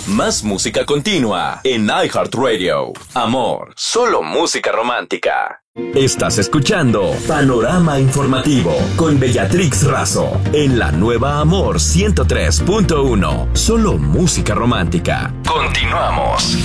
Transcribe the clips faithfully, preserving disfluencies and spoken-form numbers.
Más música continua en iHeartRadio. Amor, solo música romántica. Estás escuchando Panorama Informativo con Bellatrix Razo en la nueva Amor ciento tres punto uno. Solo música romántica. Continuamos.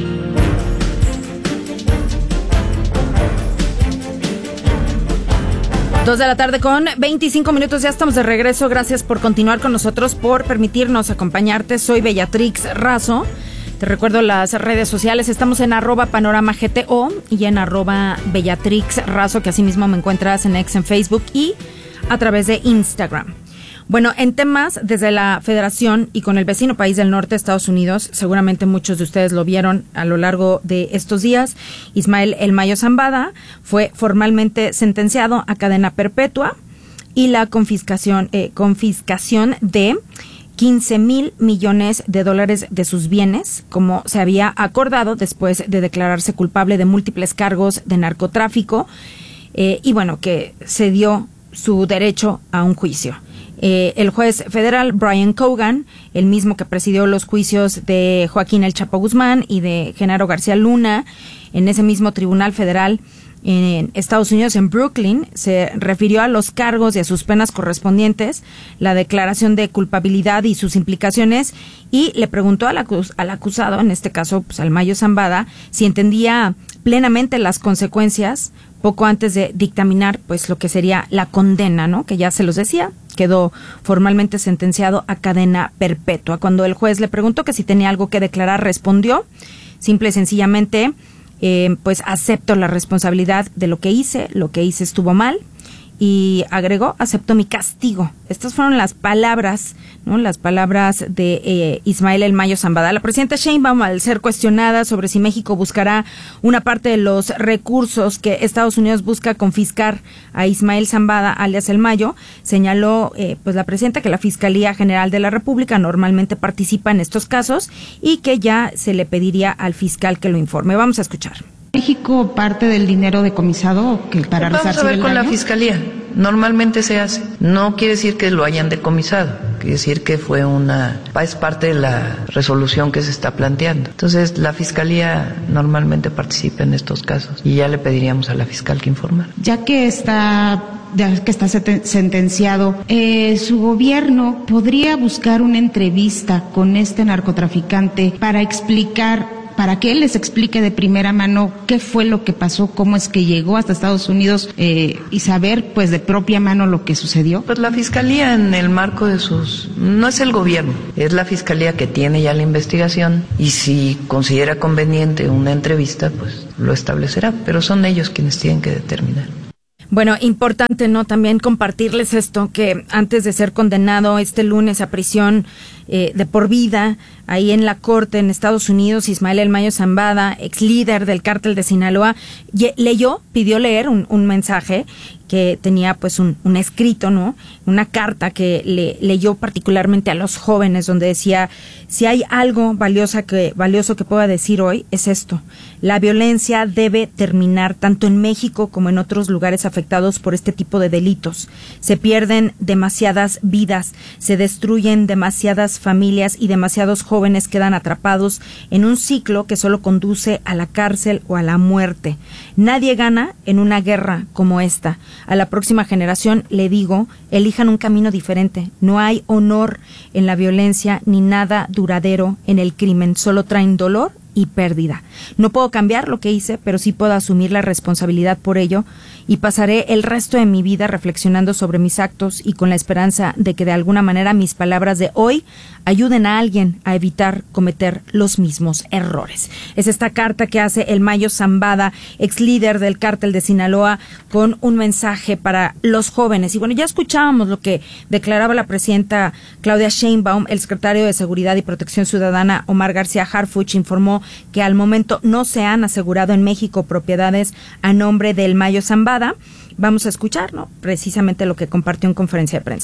Dos de la tarde con veinticinco minutos, ya estamos de regreso. Gracias por continuar con nosotros, por permitirnos acompañarte. Soy Bellatrix Razo. Te recuerdo las redes sociales, estamos en arroba panorama G T O y en arroba Bellatrix Razo, que asimismo me encuentras en X en Facebook y a través de Instagram. Bueno, en temas desde la Federación y con el vecino país del norte, Estados Unidos, seguramente muchos de ustedes lo vieron a lo largo de estos días, Ismael El Mayo Zambada fue formalmente sentenciado a cadena perpetua y la confiscación, eh, confiscación de quince mil millones de dólares de sus bienes, como se había acordado después de declararse culpable de múltiples cargos de narcotráfico, eh, y bueno, que se dio su derecho a un juicio. Eh, el juez federal Brian Cogan, el mismo que presidió los juicios de Joaquín El Chapo Guzmán y de Genaro García Luna, en ese mismo tribunal federal en Estados Unidos, en Brooklyn, se refirió a los cargos y a sus penas correspondientes, la declaración de culpabilidad y sus implicaciones, y le preguntó al, acus- al acusado, en este caso pues, al Mayo Zambada, si entendía plenamente las consecuencias poco antes de dictaminar pues lo que sería la condena, ¿no? Que ya se los decía, quedó formalmente sentenciado a cadena perpetua. Cuando el juez le preguntó que si tenía algo que declarar, respondió simple y sencillamente, eh, pues acepto la responsabilidad de lo que hice, lo que hice estuvo mal, y agregó, acepto mi castigo. Estas fueron las palabras, ¿no? Las palabras de eh, Ismael El Mayo Zambada. La presidenta Sheinbaum, al ser cuestionada sobre si México buscará una parte de los recursos que Estados Unidos busca confiscar a Ismael Zambada, alias El Mayo, señaló eh, pues la presidenta que la Fiscalía General de la República normalmente participa en estos casos y que ya se le pediría al fiscal que lo informe. Vamos a escuchar. ¿México parte del dinero decomisado que para Vamos resarcir a ver el con daño? la Fiscalía. Normalmente se hace. No quiere decir que lo hayan decomisado. Quiere decir que fue una... es parte de la resolución que se está planteando. Entonces, la Fiscalía normalmente participa en estos casos y ya le pediríamos a la fiscal que informara. Ya que está... ya que está seten- sentenciado, eh, su gobierno podría buscar una entrevista con este narcotraficante para explicar, para que él les explique de primera mano qué fue lo que pasó, cómo es que llegó hasta Estados Unidos eh, y saber pues de propia mano lo que sucedió. Pues la Fiscalía, en el marco de sus... no es el gobierno, es la Fiscalía que tiene ya la investigación, y si considera conveniente una entrevista, pues lo establecerá, pero son ellos quienes tienen que determinar. Bueno, importante, ¿no? También compartirles esto, que antes de ser condenado este lunes a prisión eh, de por vida, ahí en la corte en Estados Unidos, Ismael El Mayo Zambada, ex líder del cártel de Sinaloa, ye- leyó, pidió leer un, un mensaje que tenía pues un, un escrito, ¿no? Una carta que le leyó particularmente a los jóvenes, donde decía, si hay algo valiosa que, valioso que pueda decir hoy, es esto: la violencia debe terminar tanto en México como en otros lugares afectados por este tipo de delitos. Se pierden demasiadas vidas, se destruyen demasiadas familias y demasiados jóvenes quedan atrapados en un ciclo que solo conduce a la cárcel o a la muerte. Nadie gana en una guerra como esta. A la próxima generación le digo, elijan un camino diferente. No hay honor en la violencia ni nada duradero en el crimen. Solo traen dolor y pérdida. No puedo cambiar lo que hice, pero sí puedo asumir la responsabilidad por ello, y pasaré el resto de mi vida reflexionando sobre mis actos y con la esperanza de que de alguna manera mis palabras de hoy ayuden a alguien a evitar cometer los mismos errores. Es esta carta que hace El Mayo Zambada, ex líder del cártel de Sinaloa, con un mensaje para los jóvenes. Y bueno, ya escuchábamos lo que declaraba la presidenta Claudia Sheinbaum. El secretario de Seguridad y Protección Ciudadana, Omar García Harfuch, informó que al momento no se han asegurado en México propiedades a nombre del Mayo Zambada. Vamos a escuchar, ¿no?, precisamente lo que compartió en conferencia de prensa.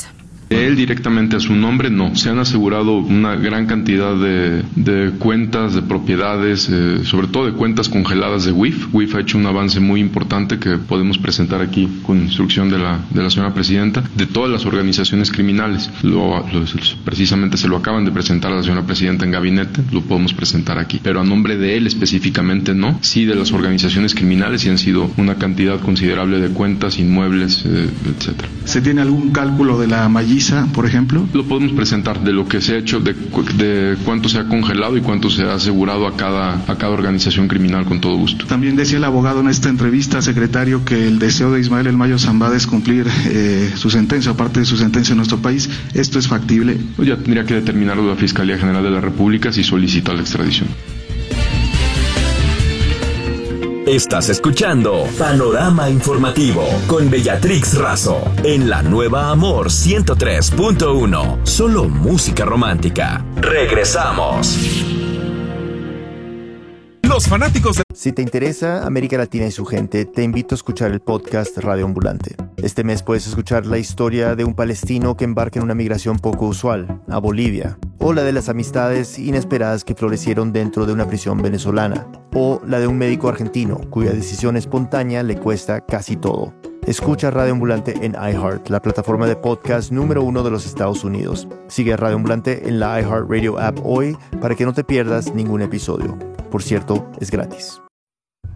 Él directamente a su nombre, no. Se han asegurado una gran cantidad de, de cuentas, de propiedades, eh, sobre todo de cuentas congeladas de W I F. W I F ha hecho un avance muy importante que podemos presentar aquí con instrucción de la, de la señora presidenta, de todas las organizaciones criminales. Lo, lo, precisamente se lo acaban de presentar a la señora presidenta en gabinete, lo podemos presentar aquí. Pero a nombre de él específicamente no. Sí de las organizaciones criminales, y han sido una cantidad considerable de cuentas, inmuebles, eh, etcétera. ¿Se tiene algún cálculo de la malliza, por ejemplo? Lo podemos presentar de lo que se ha hecho, de, de cuánto se ha congelado y cuánto se ha asegurado a cada, a cada organización criminal, con todo gusto. También decía el abogado en esta entrevista, secretario, que el deseo de Ismael El Mayo Zambada es cumplir eh, su sentencia, aparte de su sentencia en nuestro país. ¿Esto es factible? Pues ya tendría que determinarlo la Fiscalía General de la República si solicita la extradición. Estás escuchando Panorama Informativo con Bellatrix Razo en la nueva Amor ciento tres punto uno. Solo música romántica. Regresamos. Los fanáticos de... Si te interesa América Latina y su gente, te invito a escuchar el podcast Radio Ambulante. Este mes puedes escuchar la historia de un palestino que embarca en una migración poco usual, a Bolivia, o la de las amistades inesperadas que florecieron dentro de una prisión venezolana, o la de un médico argentino cuya decisión espontánea le cuesta casi todo. Escucha Radio Ambulante en iHeart, la plataforma de podcast número uno de los Estados Unidos. Sigue a Radio Ambulante en la iHeartRadio app hoy para que no te pierdas ningún episodio. Por cierto, es gratis.